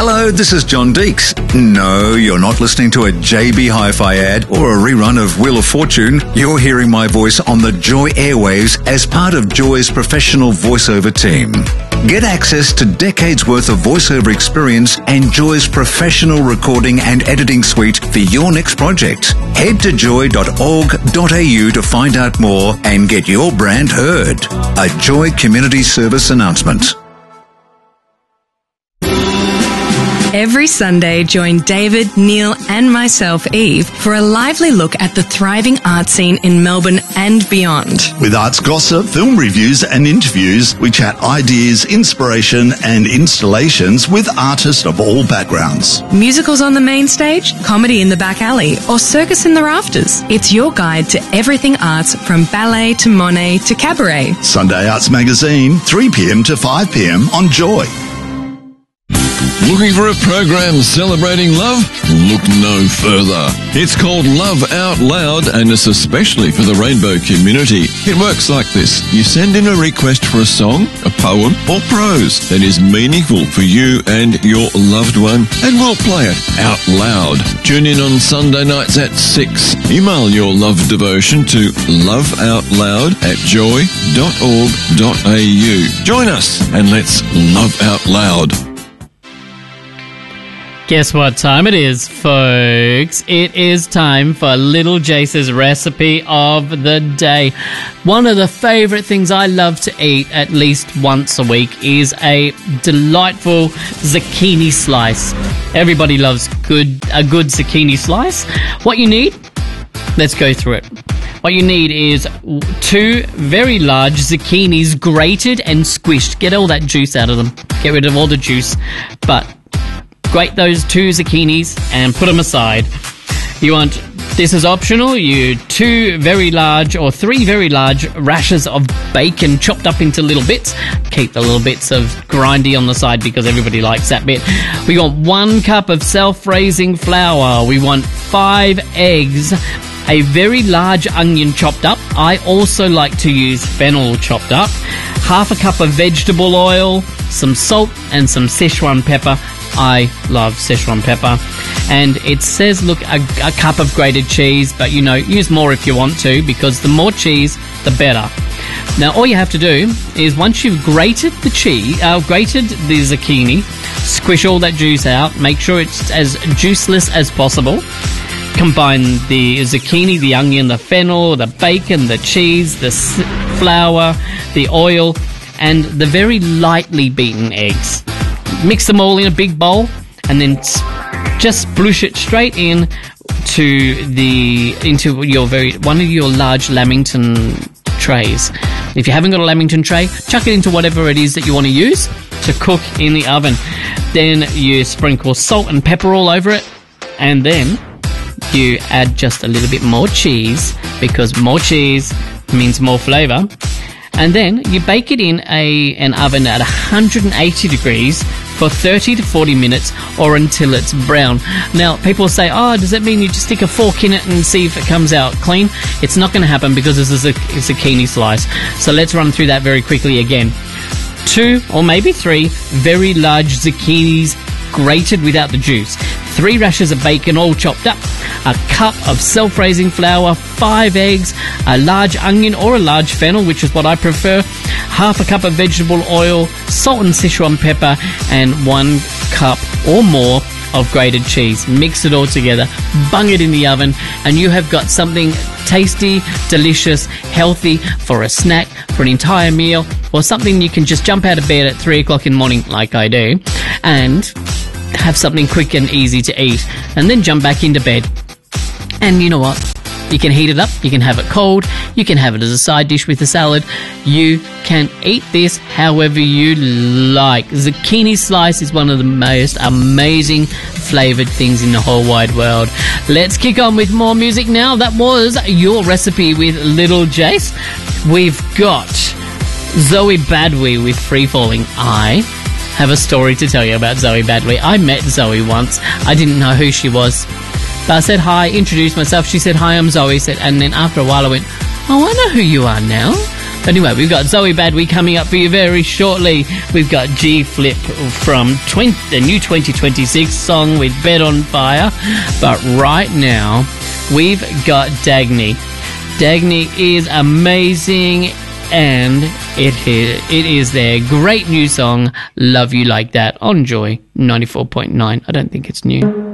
Hello, this is John Deeks. No, you're not listening to a JB Hi-Fi ad or a rerun of Wheel of Fortune. You're hearing my voice on the Joy airwaves as part of Joy's professional voiceover team. Get access to decades worth of voiceover experience and Joy's professional recording and editing suite for your next project. Head to joy.org.au to find out more and get your brand heard. A Joy Community Service announcement. Every Sunday, join David, Neil and myself, Eve, for a lively look at the thriving art scene in Melbourne and beyond. With arts gossip, film reviews and interviews, we chat ideas, inspiration and installations with artists of all backgrounds. Musicals on the main stage, comedy in the back alley or circus in the rafters. It's your guide to everything arts, from ballet to Monet to cabaret. Sunday Arts Magazine, 3 p.m. to 5 p.m. on Joy. Looking for a program celebrating love? Look no further. It's called Love Out Loud and it's especially for the rainbow community. It works like this. You send in a request for a song, a poem or prose that is meaningful for you and your loved one and we'll play it out loud. Tune in on Sunday nights at 6. Email your love devotion to loveoutloud@joy.org.au. Join us and let's love out loud. Guess what time it is, folks? It is time for Little Jace's recipe of the day. One of the favourite things I love to eat at least once a week is a delightful zucchini slice. Everybody loves a good zucchini slice. What you need? Let's go through it. What you need is 2 very large zucchinis, grated and squished. Get all that juice out of them. Get rid of all the juice. But grate those 2 zucchinis and put them aside. This is optional, 2 very large or 3 very large rashers of bacon chopped up into little bits. Keep the little bits of grindy on the side because everybody likes that bit. We want 1 cup of self-raising flour. We want 5 eggs. A very large onion chopped up. I also like to use fennel chopped up. Half a cup of vegetable oil, some salt and some Szechuan pepper. I love Szechuan pepper. And it says, look, a cup of grated cheese, but use more if you want to, because the more cheese, the better. Now, all you have to do is once you've grated the zucchini, squish all that juice out, make sure it's as juiceless as possible. Combine the zucchini, the onion, the fennel, the bacon, the cheese, the flour, the oil, and the very lightly beaten eggs. Mix them all in a big bowl and then just sploosh it straight in into one of your large Lamington trays. If you haven't got a Lamington tray, chuck it into whatever it is that you want to use to cook in the oven. Then you sprinkle salt and pepper all over it, and then you add just a little bit more cheese, because more cheese means more flavour. And then you bake it in an oven at 180 degrees for 30 to 40 minutes or until it's brown. Now, people say, does that mean you just stick a fork in it and see if it comes out clean? It's not going to happen because this is a zucchini slice. So let's run through that very quickly again. 2 or maybe 3 very large zucchinis grated without the juice. 3 rashers of bacon all chopped up, a cup of self-raising flour, 5 eggs, a large onion or a large fennel, which is what I prefer, half a cup of vegetable oil, salt and Szechuan pepper, and 1 cup or more of grated cheese. Mix it all together, bung it in the oven, and you have got something tasty, delicious, healthy for a snack, for an entire meal, or something you can just jump out of bed at 3 o'clock in the morning like I do, and have something quick and easy to eat, and then jump back into bed. And you know what? You can heat it up, you can have it cold, you can have it as a side dish with a salad. You can eat this however you like. Zucchini slice is one of the most amazing flavoured things in the whole wide world. Let's kick on with more music now. That was your recipe with Little Jace. We've got Zoe Badwi with Free Falling. I have a story to tell you about Zoe Badwi. I met Zoe once. I didn't know who she was. But I said hi, introduced myself. She said, hi, I'm Zoe. And then after a while I went, oh, I know who you are now. Anyway, we've got Zoe Badwi coming up for you very shortly. We've got G-Flip from the new 2026 song with Bed on Fire. But right now, we've got Dagny. Dagny is amazing, and it is their great new song, Love You Like That, on Joy 94.9. I don't think it's new.